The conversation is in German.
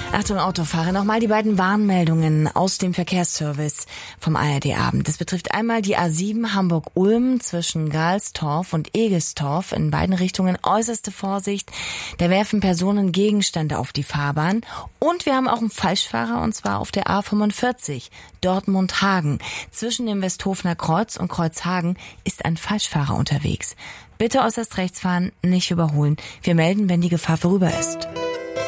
Achtung Autofahrer, nochmal die beiden Warnmeldungen aus dem Verkehrsservice vom ARD-Abend. Das betrifft einmal die A7 Hamburg-Ulm zwischen Galstorf und Egestorf. In beiden Richtungen äußerste Vorsicht. Da werfen Personen Gegenstände auf die Fahrbahn. Und wir haben auch einen Falschfahrer, und zwar auf der A45 Dortmund-Hagen. Zwischen dem Westhofener Kreuz und Kreuzhagen ist ein Falschfahrer unterwegs. Bitte äußerst rechts fahren, nicht überholen. Wir melden, wenn die Gefahr vorüber ist.